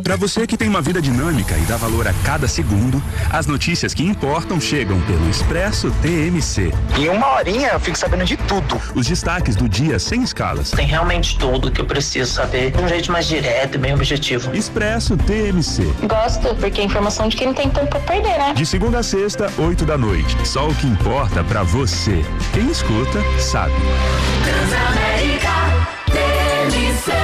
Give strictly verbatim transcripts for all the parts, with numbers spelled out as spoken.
Para você que tem uma vida dinâmica e dá valor a cada segundo, as notícias que importam chegam pelo Expresso T M C. Em uma horinha eu fico sabendo de tudo. Os destaques do dia sem escalas. Tem realmente tudo que eu preciso saber de um jeito mais direto e bem objetivo. Expresso T M C. Gosto, porque é informação de quem não tem tempo pra perder, né? De segunda a sexta, oito da noite. Só o que importa pra você. Quem escuta, sabe. Transamérica T M C.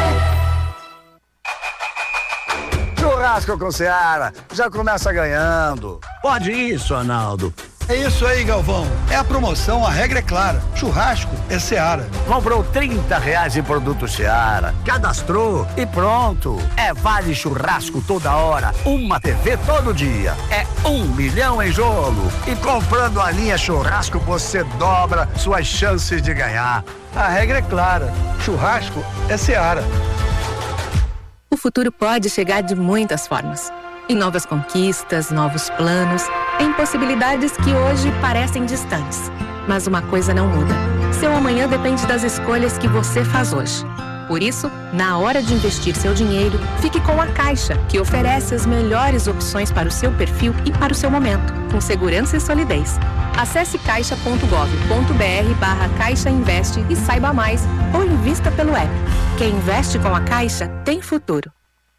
Churrasco com Seara, já começa ganhando. Pode isso, Arnaldo. É isso aí, Galvão. É a promoção, a regra é clara. Churrasco é Seara. Comprou trinta reais em produto Seara, cadastrou e pronto. É vale churrasco toda hora, uma T V todo dia. É um milhão em jogo. E comprando a linha churrasco, você dobra suas chances de ganhar. A regra é clara. Churrasco é Seara. O futuro pode chegar de muitas formas. Em novas conquistas, novos planos, em possibilidades que hoje parecem distantes. Mas uma coisa não muda. Seu amanhã depende das escolhas que você faz hoje. Por isso, na hora de investir seu dinheiro, fique com a Caixa, que oferece as melhores opções para o seu perfil e para o seu momento, com segurança e solidez. Acesse caixa ponto gov ponto br barra Caixa Investe e saiba mais, ou invista pelo app. Quem investe com a Caixa tem futuro.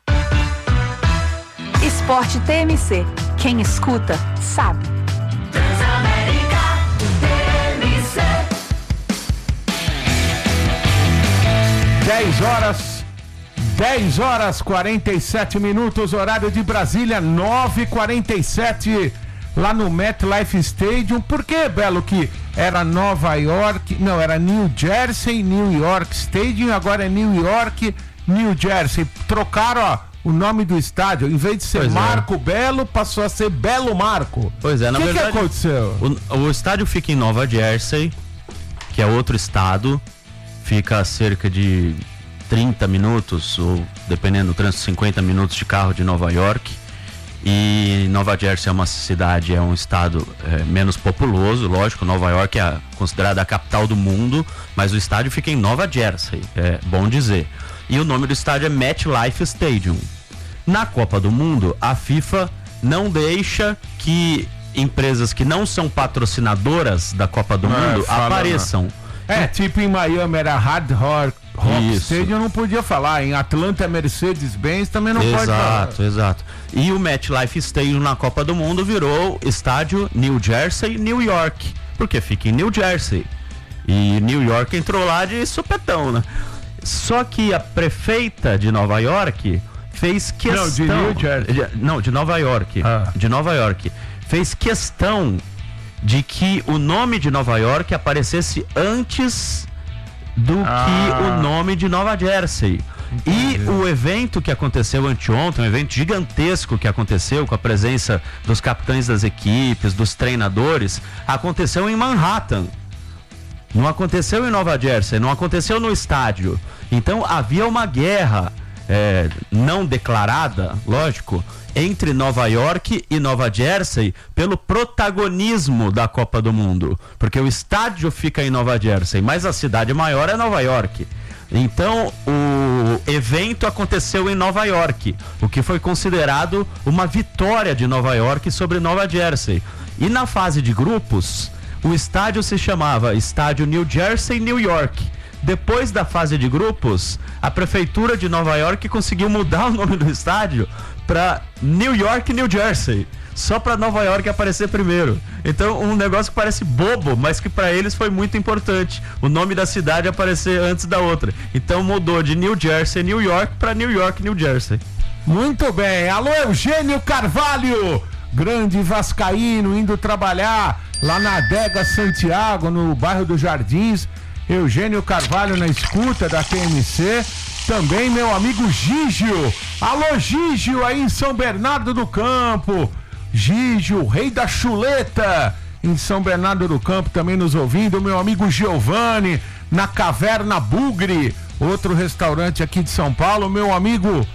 Esporte T M C. Quem escuta, sabe. Transamérica T M C. dez horas, dez horas quarenta e sete minutos, horário de Brasília, nove e quarenta e sete, lá no MetLife Stadium. Por que, Belo, que era Nova York, não, era New Jersey, New York Stadium, agora é New York, New Jersey. Trocaram, ó, o nome do estádio, em vez de ser pois Marco é. Belo, passou a ser Belo Marco. Pois é, na que verdade... O que aconteceu? O, o estádio fica em Nova Jersey, que é outro estado, fica a cerca de trinta minutos, ou dependendo do trânsito, cinquenta minutos de carro de Nova York. E Nova Jersey é uma cidade, é um estado é, menos populoso, lógico. Nova York é considerada a capital do mundo, mas o estádio fica em Nova Jersey, é bom dizer. E o nome do estádio é MetLife Stadium. Na Copa do Mundo, a FIFA não deixa que empresas que não são patrocinadoras da Copa do não, Mundo fala, apareçam. Não. É, tipo em Miami era Hard Rock, Rock Stadium, não podia falar. Em Atlanta, Mercedes-Benz também não exato, pode falar. Exato, exato. E o MetLife Stadium na Copa do Mundo virou estádio New Jersey, New York, porque fica em New Jersey. E New York entrou lá de supetão, né? Só que a prefeita de Nova York fez questão... Não, de New Jersey. De, não, de Nova York. Ah. De Nova York. Fez questão de que o nome de Nova York aparecesse antes do ah. que o nome de Nova Jersey. Entendi. E o evento que aconteceu anteontem, um evento gigantesco que aconteceu com a presença dos capitães das equipes, dos treinadores, aconteceu em Manhattan. Não aconteceu em Nova Jersey, não aconteceu no estádio. Então havia uma guerra é, não declarada, lógico, entre Nova York e Nova Jersey pelo protagonismo da Copa do Mundo. Porque o estádio fica em Nova Jersey, mas a cidade maior é Nova York. Então o evento aconteceu em Nova York, o que foi considerado uma vitória de Nova York sobre Nova Jersey. E na fase de grupos, o estádio se chamava Estádio New Jersey, New York. Depois da fase de grupos, a prefeitura de Nova York conseguiu mudar o nome do estádio para New York, New Jersey, só para Nova York aparecer primeiro. Então, um negócio que parece bobo, mas que para eles foi muito importante, o nome da cidade aparecer antes da outra. Então mudou de New Jersey, New York para New York, New Jersey. Muito bem. Alô, Eugênio Carvalho, grande vascaíno, indo trabalhar lá na Adega Santiago, no bairro dos Jardins. Eugênio Carvalho na escuta da T M C. Também meu amigo Gígio. Alô, Gígio, aí em São Bernardo do Campo. Gígio, rei da chuleta, em São Bernardo do Campo, também nos ouvindo. Meu amigo Giovanni, na Caverna Bugre, outro restaurante aqui de São Paulo. Meu amigo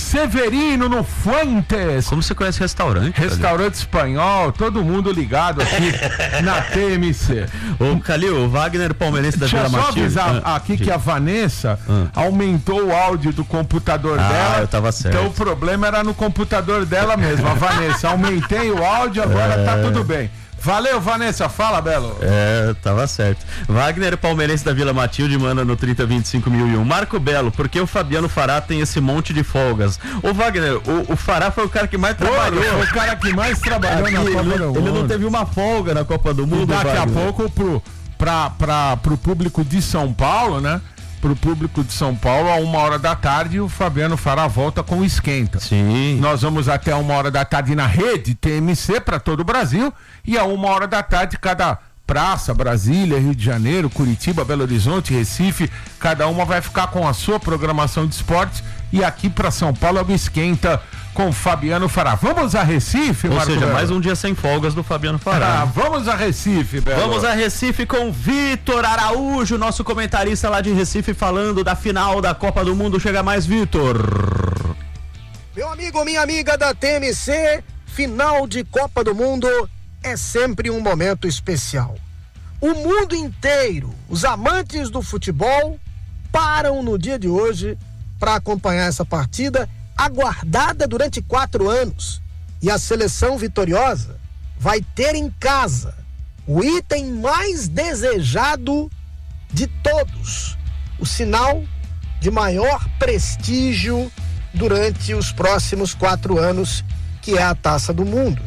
Severino no Fuentes. Como você conhece restaurante? Restaurante espanhol, todo mundo ligado aqui na T M C. Ô, Calil, o Wagner palmeirense da Vila Matilde. Deixa eu só avisar ah, aqui sim. que a Vanessa ah. aumentou o áudio do computador ah, dela. eu tava certo. Então o problema era no computador dela mesmo. A Vanessa, aumentei o áudio, agora é... tá tudo bem. Valeu, Vanessa, fala, Belo. É, tava certo. Wagner, palmeirense da Vila Matilde, manda no trinta vinte e cinco mil e um. Marco Belo, por que o Fabiano Fará tem esse monte de folgas? Ô, Wagner, o, o Fará foi o cara que mais trabalhou. Foi o cara que mais trabalhou Aqui, na Copa ele, do Mundo. Ele não teve uma folga na Copa do Mundo, E daqui Wagner. a pouco, pro, pra, pra, pro público de São Paulo, né? Pro público de São Paulo, a uma hora da tarde, o Fabiano Fará volta com o Esquenta. Sim. Nós vamos até uma hora da tarde na rede T M C para todo o Brasil, e a uma hora da tarde cada praça, Brasília, Rio de Janeiro, Curitiba, Belo Horizonte, Recife, cada uma vai ficar com a sua programação de esportes, e aqui para São Paulo é o Esquenta com Fabiano Fará. Vamos a Recife, Ou Marco seja, Belo? mais um dia sem folgas do Fabiano Fará. Ah, vamos a Recife, Belo. Vamos a Recife com Vitor Araújo, nosso comentarista lá de Recife, falando da final da Copa do Mundo. Chega mais, Vitor. Meu amigo, minha amiga da T M C, final de Copa do Mundo é sempre um momento especial. O mundo inteiro, os amantes do futebol, param no dia de hoje para acompanhar essa partida aguardada durante quatro anos. E a seleção vitoriosa vai ter em casa o item mais desejado de todos, o sinal de maior prestígio durante os próximos quatro anos, que é a Taça do Mundo.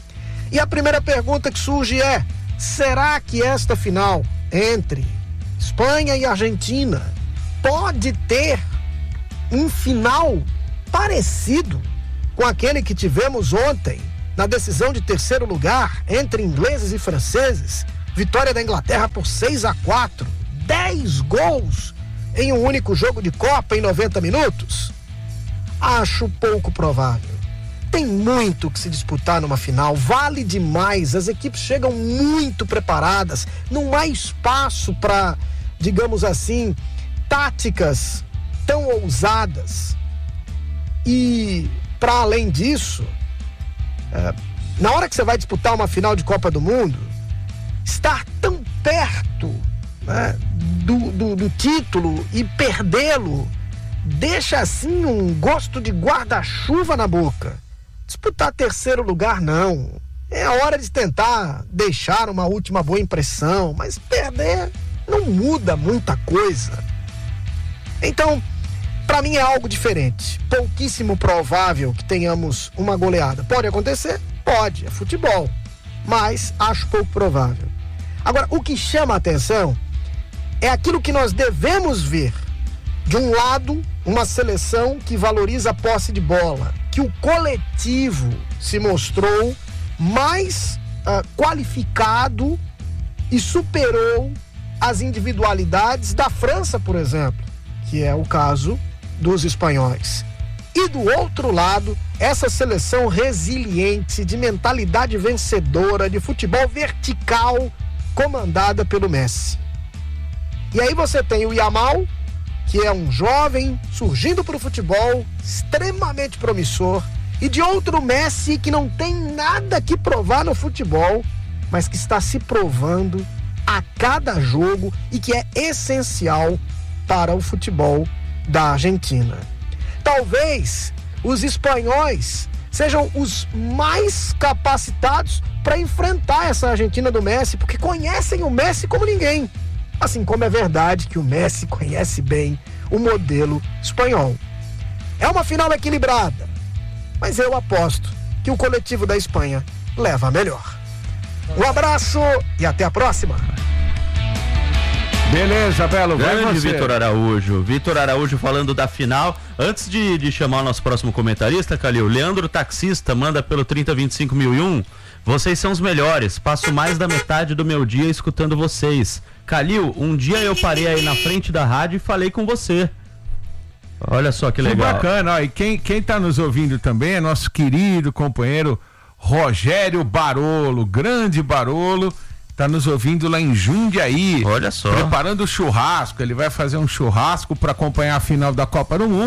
E a primeira pergunta que surge é: será que esta final entre Espanha e Argentina pode ter um final parecido com aquele que tivemos ontem na decisão de terceiro lugar entre ingleses e franceses? Vitória da Inglaterra por seis a quatro, dez gols em um único jogo de Copa em noventa minutos? Acho pouco provável. Tem muito que se disputar numa final, vale demais, as equipes chegam muito preparadas, não há espaço para, digamos assim, táticas tão ousadas. E, para além disso, é, na hora que você vai disputar uma final de Copa do Mundo, estar tão perto, né, do, do, do título e perdê-lo deixa assim um gosto de guarda-chuva na boca. Disputar terceiro lugar, não. É hora de tentar deixar uma última boa impressão, mas perder não muda muita coisa. Então, para mim é algo diferente. Pouquíssimo provável que tenhamos uma goleada. Pode acontecer? Pode, é futebol. Mas acho pouco provável. Agora, o que chama a atenção é aquilo que nós devemos ver. De um lado, uma seleção que valoriza a posse de bola, que o coletivo se mostrou mais uh, qualificado e superou as individualidades da França, por exemplo, que é o caso dos espanhóis. E do outro lado, essa seleção resiliente, de mentalidade vencedora, de futebol vertical, comandada pelo Messi. E aí você tem o Yamal, que é um jovem surgindo para o futebol, extremamente promissor, e de outro Messi que não tem nada que provar no futebol, mas que está se provando a cada jogo e que é essencial para o futebol da Argentina. Talvez os espanhóis sejam os mais capacitados para enfrentar essa Argentina do Messi, porque conhecem o Messi como ninguém. Assim como é verdade que o Messi conhece bem o modelo espanhol. É uma final equilibrada, mas eu aposto que o coletivo da Espanha leva a melhor. Um abraço e até a próxima. Beleza, Belo, vai Grande você. Vitor Araújo. Vitor Araújo falando da final. Antes de, de chamar o nosso próximo comentarista, Calil, Leandro Taxista manda pelo trinta vinte e cinco mil e um. Vocês são os melhores. Passo mais da metade do meu dia escutando vocês. Calil, um dia eu parei aí na frente da rádio e falei com você. Olha só que legal. Que bacana, ó, e quem, quem tá nos ouvindo também é nosso querido companheiro Rogério Barolo, grande Barolo, tá nos ouvindo lá em Jundiaí. Olha só. Preparando o churrasco, ele vai fazer um churrasco para acompanhar a final da Copa do Mundo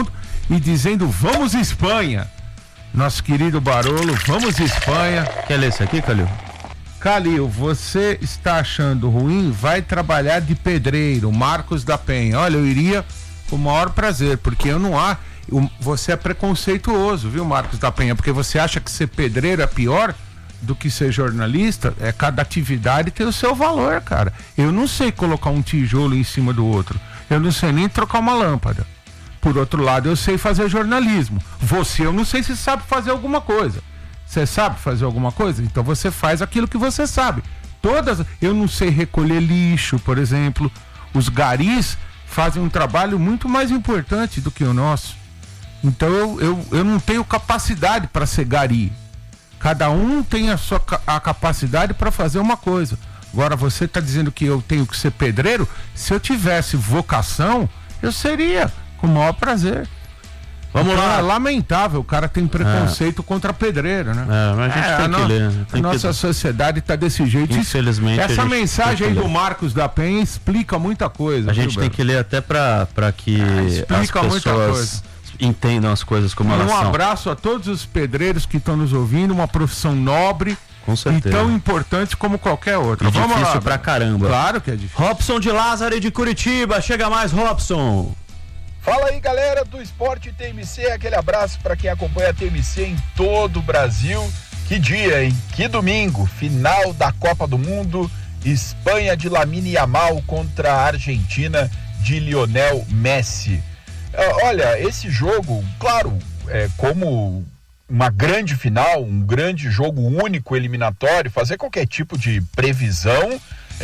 e dizendo vamos Espanha. Nosso querido Barolo, vamos Espanha. Quer ler isso aqui, Calil? Calil, você está achando ruim? Vai trabalhar de pedreiro, Marcos da Penha. Olha, eu iria com o maior prazer, porque eu não há... Você é preconceituoso, viu, Marcos da Penha? Porque você acha que ser pedreiro é pior do que ser jornalista? É, cada atividade tem o seu valor, cara. Eu não sei colocar um tijolo em cima do outro. Eu não sei nem trocar uma lâmpada. Por outro lado, eu sei fazer jornalismo. Você, eu não sei se sabe fazer alguma coisa. Você sabe fazer alguma coisa? Então você faz aquilo que você sabe. Todas... Eu não sei recolher lixo, por exemplo. Os garis fazem um trabalho muito mais importante do que o nosso. Então eu, eu, eu não tenho capacidade para ser gari. Cada um tem a sua a capacidade para fazer uma coisa. Agora você está dizendo que eu tenho que ser pedreiro? Se eu tivesse vocação, eu seria, com o maior prazer. Vamos então, lá. É lamentável, o cara tem preconceito é. contra pedreiro, né? É, mas a gente é, tem a que no, ler. Tem a nossa que... sociedade está desse jeito. Infelizmente. Essa mensagem aí do Marcos da Penha explica muita coisa. A gente tem que ler até para que é, explica as pessoas entendam as coisas como elas um são. Um abraço a todos os pedreiros que estão nos ouvindo, uma profissão nobre. Com certeza. E tão importante como qualquer outra. E Vamos difícil lá, pra caramba. Claro que é difícil. Robson de Lázaro de Curitiba, chega mais, Robson. Fala aí, galera do Esporte T M C, aquele abraço para quem acompanha a T M C em todo o Brasil. Que dia, hein? Que domingo, final da Copa do Mundo, Espanha de Lamine Yamal contra a Argentina de Lionel Messi. Olha, esse jogo, claro, é como uma grande final, um grande jogo único eliminatório, fazer qualquer tipo de previsão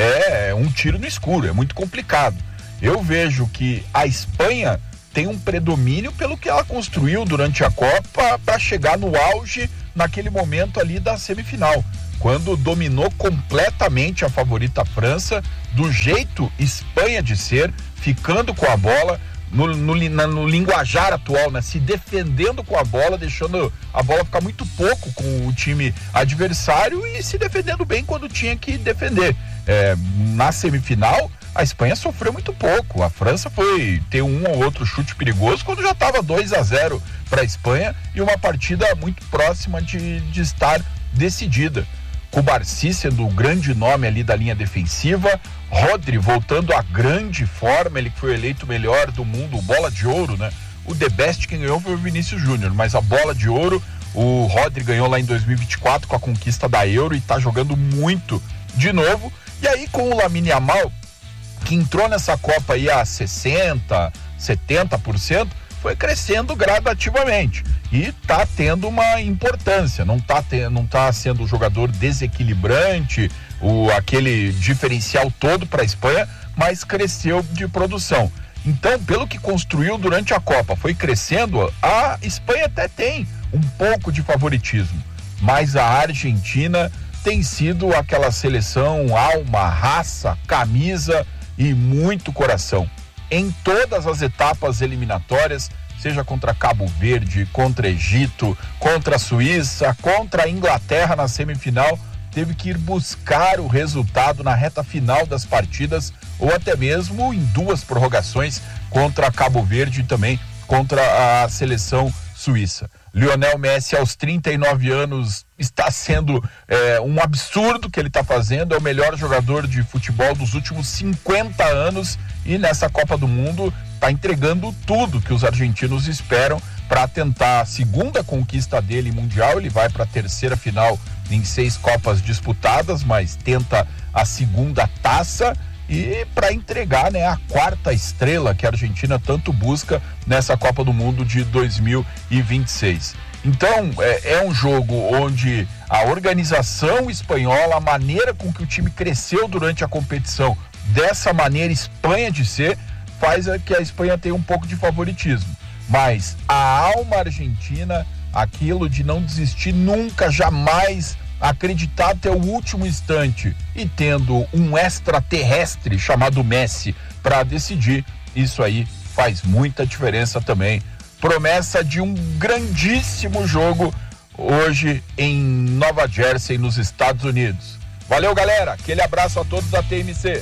é um tiro no escuro, é muito complicado. Eu vejo que a Espanha tem um predomínio pelo que ela construiu durante a Copa para chegar no auge naquele momento ali da semifinal, quando dominou completamente a favorita França, do jeito Espanha de ser, ficando com a bola, no, no, na, no linguajar atual, né? Se defendendo com a bola, deixando a bola ficar muito pouco com o time adversário e se defendendo bem quando tinha que defender. É, na semifinal, a Espanha sofreu muito pouco. A França foi ter um ou outro chute perigoso quando já estava dois a zero para a Espanha e uma partida muito próxima de, de estar decidida. Cubarsí sendo o grande nome ali da linha defensiva, Rodri voltando à grande forma, ele que foi eleito o melhor do mundo, bola de ouro, né? O The Best quem ganhou foi o Vinícius Júnior, mas a bola de ouro o Rodri ganhou lá em dois mil e vinte e quatro com a conquista da Euro e tá jogando muito de novo. E aí com o Lamine Yamal, que entrou nessa Copa aí a sessenta, setenta por cento, foi crescendo gradativamente e tá tendo uma importância, não tá, te, não tá sendo um jogador desequilibrante, o, aquele diferencial todo para a Espanha, mas cresceu de produção. Então, pelo que construiu durante a Copa, foi crescendo, a Espanha até tem um pouco de favoritismo, mas a Argentina tem sido aquela seleção alma, raça, camisa e muito coração. Em todas as etapas eliminatórias, seja contra Cabo Verde, contra Egito, contra a Suíça, contra a Inglaterra na semifinal, teve que ir buscar o resultado na reta final das partidas ou até mesmo em duas prorrogações contra Cabo Verde e também contra a seleção suíça. Lionel Messi, aos trinta e nove anos, está sendo é, um absurdo que ele está fazendo, é o melhor jogador de futebol dos últimos cinquenta anos e nessa Copa do Mundo está entregando tudo que os argentinos esperam para tentar a segunda conquista dele mundial. Ele vai para a terceira final em seis Copas disputadas, mas tenta a segunda taça e para entregar, né, a quarta estrela que a Argentina tanto busca nessa Copa do Mundo de dois mil e vinte e seis. Então é, é um jogo onde a organização espanhola, a maneira com que o time cresceu durante a competição, dessa maneira Espanha de ser, faz que a Espanha tenha um pouco de favoritismo. Mas a alma argentina, aquilo de não desistir nunca, jamais, acreditar até o último instante e tendo um extraterrestre chamado Messi para decidir, isso aí faz muita diferença também. Promessa de um grandíssimo jogo hoje em Nova Jersey, nos Estados Unidos. Valeu, galera, aquele abraço a todos da T M C.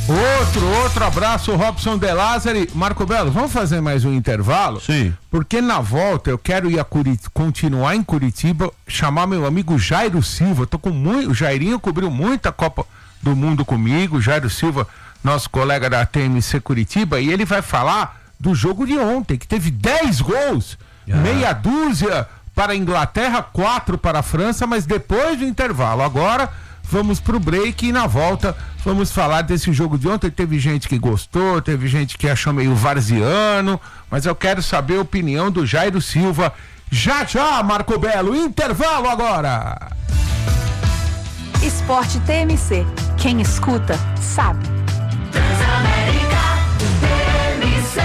Outro, outro abraço, Robson De Lázari. Marco Belo, vamos fazer mais um intervalo? Sim. Porque na volta eu quero ir a Curit... continuar em Curitiba, chamar meu amigo Jairo Silva. Tô com muito... O Jairinho cobriu muita Copa do Mundo comigo, Jairo Silva, nosso colega da T M C Curitiba, e ele vai falar do jogo de ontem, que teve dez gols, yeah. meia dúzia para a Inglaterra, quatro para a França, mas depois do intervalo. Agora vamos pro break e na volta vamos falar desse jogo de ontem. Teve gente que gostou, teve gente que achou meio varziano, mas eu quero saber a opinião do Jairo Silva. Já já, Marco Belo, intervalo agora. Esporte T M C. Quem escuta, sabe. Transamérica T M C.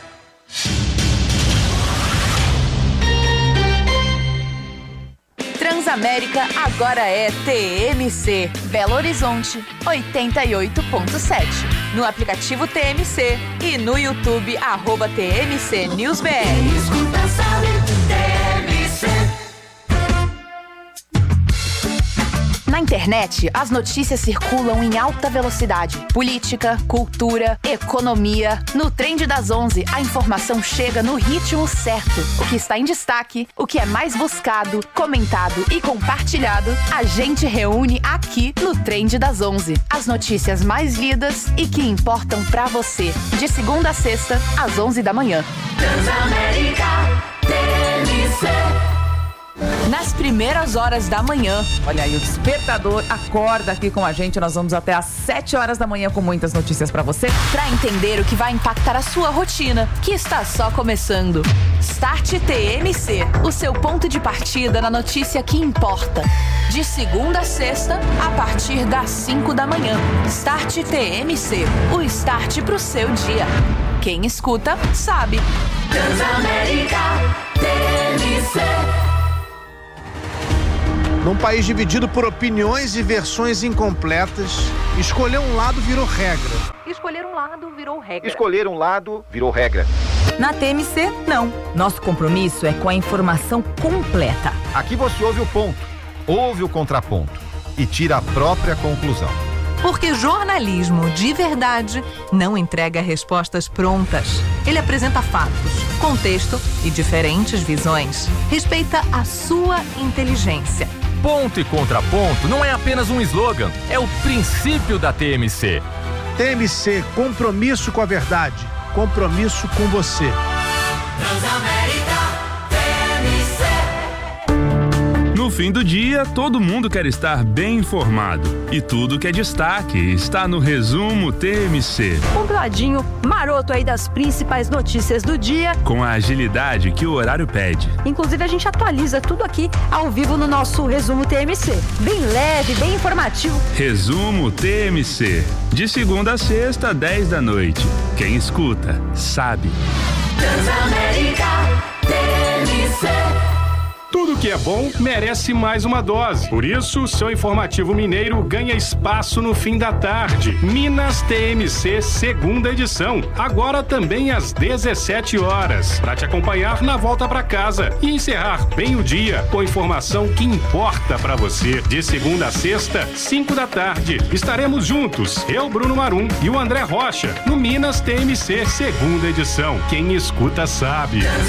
Transamérica agora é T M C. Belo Horizonte, oitenta e oito ponto sete. No aplicativo T M C e no YouTube, arroba T M C News B R. Quem escuta sabe, T M C. Na internet, as notícias circulam em alta velocidade. Política, cultura, economia. No Trend das onze, a informação chega no ritmo certo. O que está em destaque, o que é mais buscado, comentado e compartilhado, a gente reúne aqui no Trend das onze. As notícias mais lidas e que importam pra você. De segunda a sexta, às onze da manhã. Transamérica T M C. Nas primeiras horas da manhã. Olha aí, o despertador acorda aqui com a gente. Nós vamos até às sete horas da manhã com muitas notícias pra você. Pra entender o que vai impactar a sua rotina, que está só começando. Start T M C, o seu ponto de partida na notícia que importa. De segunda a sexta, a partir das cinco da manhã. Start T M C, o start pro seu dia. Quem escuta, sabe. Transamérica T M C. Num país dividido por opiniões e versões incompletas, escolher um lado virou regra. Escolher um lado virou regra. Escolher um lado virou regra. Na T M C, não. Nosso compromisso é com a informação completa. Aqui você ouve o ponto, ouve o contraponto e tira a própria conclusão. Porque jornalismo de verdade não entrega respostas prontas. Ele apresenta fatos, contexto e diferentes visões. Respeita a sua inteligência. Ponto e contraponto não é apenas um slogan, é o princípio da T M C. T M C, compromisso com a verdade, compromisso com você. Transamérica T M C. No fim do dia, todo mundo quer estar bem informado. E tudo que é destaque está no Resumo T M C. Compladinho, maroto aí das principais notícias do dia. Com a agilidade que o horário pede. Inclusive, a gente atualiza tudo aqui ao vivo no nosso Resumo T M C. Bem leve, bem informativo. Resumo T M C. De segunda a sexta, dez da noite. Quem escuta, sabe. Transamérica T M C. Tudo que é bom merece mais uma dose. Por isso, o seu informativo mineiro ganha espaço no fim da tarde. Minas T M C, segunda edição. Agora também às dezessete horas. Para te acompanhar na volta para casa e encerrar bem o dia com informação que importa para você. De segunda a sexta, cinco da tarde. Estaremos juntos, eu, Bruno Marum e o André Rocha, no Minas T M C, segunda edição. Quem escuta sabe.